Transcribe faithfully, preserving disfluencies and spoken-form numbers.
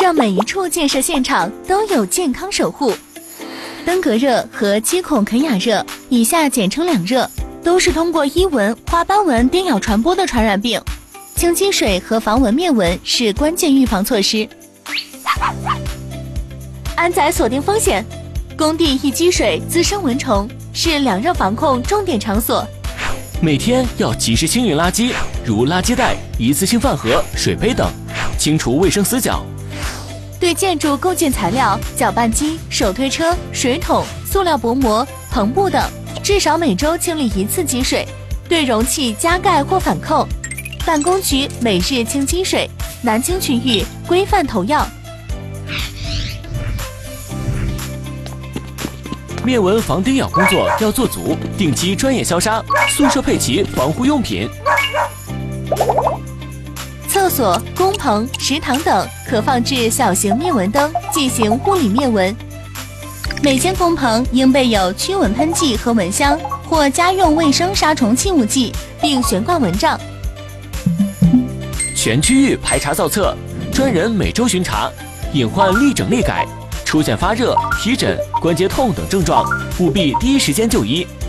让每一处建设现场都有健康守护。登革热和基孔肯雅热，以下简称两热，都是通过伊蚊、花斑蚊叮咬传播的传染病。清积水和防蚊灭蚊是关键预防措施。安宰锁定风险，工地易积水滋生蚊虫，是两热防控重点场所。 每天要及时清运垃圾，如垃圾袋、一次性饭盒、水杯等，清除卫生死角。 对建筑构件材料、搅拌机、手推车、水桶、塑料薄膜、篷布等，至少每周清理一次积水。对容器加盖或反扣。办公区每日清积水，南京区域规范投药。 灭蚊防叮咬工作要做足，定期专业消杀，宿舍配齐防护用品。 厕所、工棚、食堂等可放置小型灭蚊灯，进行物理灭蚊。每间工棚应备有驱蚊喷剂和蚊香，或家用卫生杀虫气雾剂，并悬挂蚊帐。 全区域排查造册，专人每周巡查，隐患立整立改。出现发热、皮疹、关节痛等症状，务必第一时间就医。